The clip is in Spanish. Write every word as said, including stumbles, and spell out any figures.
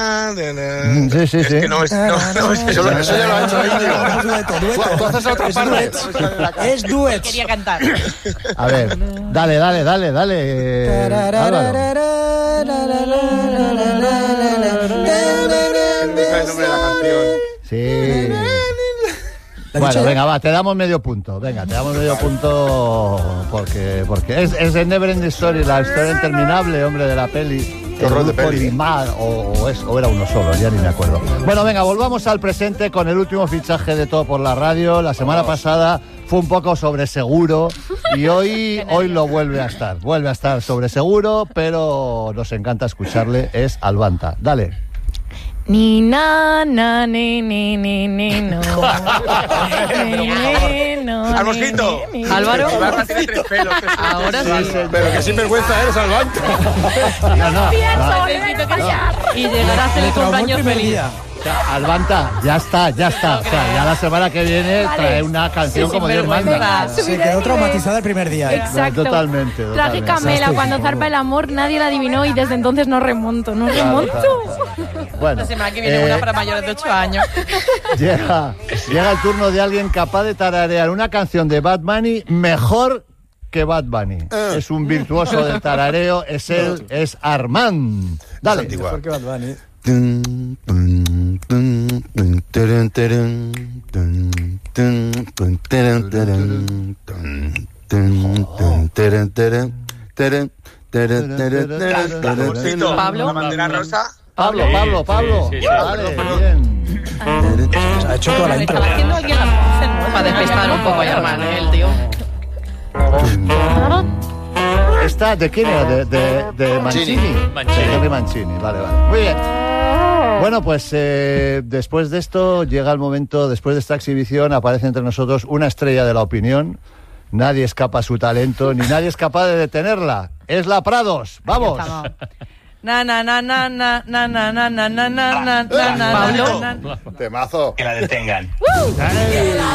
na, na, na. Sí, sí, es sí. que no es, no, no, es eso, eso ya lo ha hecho Íñigo. Dueto, dueto. Tú haces otra Es parte. duet. Es duet. Quería cantar. A ver, dale, dale, dale, dale. Álvaro. ¿Quién sabe el nombre de la canción? Sí. ¿La Bueno, dicho? venga, va, te damos medio punto. Venga, te damos medio punto porque porque es, es de Never Ending Story, la historia interminable, hombre, de la peli. Qué horror de Grupo peli, ¿eh? Limar, o, o, es, o era uno solo, ya ni me acuerdo. Bueno, venga, volvamos al presente con el último fichaje de Todo por la Radio. La semana pasada fue un poco sobre seguro y hoy, hoy lo vuelve a estar. Vuelve a estar sobre seguro, pero nos encanta escucharle. Es Albanta. Dale. Ni na na ni ni ni ni no. Ni, ni, no, Almosquito. ni, ni, ni. Álvaro. Albanta tiene tres pelos. Ahora sí. Pero que sinvergüenza eres, Albanta. No, no, no. Necesito callar. Y llegará a hacer el Le traumó el cumpleaños primer feliz. día. O sea, Albanta, ya está, ya está. O sea, ya la semana que viene trae una canción Sí, como Dios sinvergüenza. manda. Se quedó traumatizada el primer día. Exacto. Totalmente, Traje totalmente. Camela cuando zarpa el amor, nadie la adivinó y desde entonces no remonto, no remonto. Bueno, La semana que viene eh, una para mayores de ocho años. llega, llega el turno de alguien capaz de tararear una canción de Bad Bunny mejor que Bad Bunny. Es un virtuoso del tarareo, es él, es Armand. Dale. antigua. ¿Por qué Bad Bunny? Pablo. La bandera rosa. Pablo, Pablo, Pablo. Sí, sí, sí. Vale, bien. Ha hecho toda la Le intro. estaba haciendo alguien la voz, ¿no? Para despistar un poco a Germán, ¿eh? El tío. ¿Esta de quién era? ¿De, de, de Mancini? Mancini. De Henry Mancini, vale, vale. Muy bien. Bueno, pues eh, después de esto llega el momento, después de esta exhibición aparece entre nosotros una estrella de la opinión. Nadie escapa a su talento, ni nadie es capaz de detenerla. Es la Prados. ¡Vamos! Na na na na na na na na na na na na na na Pablo. na na. Temazo. Que la detengan.